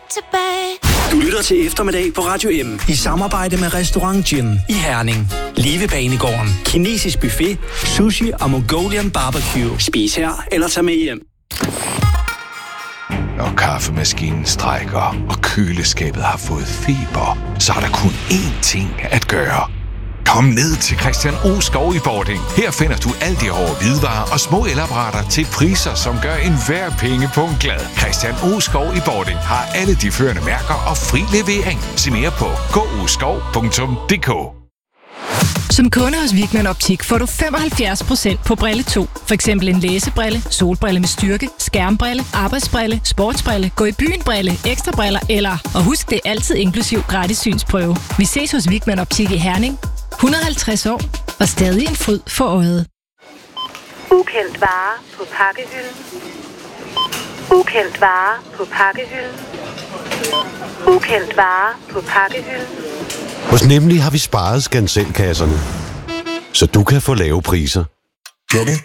Du lytter til eftermiddag på Radio M i samarbejde med Restaurant Gin i Herning. Live Banegården, kinesisk buffet, sushi og Mongolian barbecue. Spis her eller tag med hjem. Når kaffemaskinen strejker, og køleskabet har fået feber, så er der kun én ting at gøre. Kom ned til Christian O. Skov i Bording. Her finder du alt det over hvidevarer og små elapparater til priser, som gør enhver pengepung glad. Christian O. Skov i Bording har alle de førende mærker og fri levering. Se mere på goskov.dk. Som kunde hos Vickmann Optik får du 75% på brille 2. For eksempel en læsebrille, solbrille med styrke, skærmbrille, arbejdsbrille, sportsbrille, gå i byen brille, ekstra briller eller, og husk det er altid inklusiv gratis synsprøve. Vi ses hos Vickmann Optik i Herning. 150 år og stadig en fryd for øjet. Ukendt vare på pakkehylden. Ukendt vare på pakkehylden. Ukendt vare på pakkehylden. Hos Nemlig har vi sparet skanselkasserne, så du kan få lave priser. Jeppe,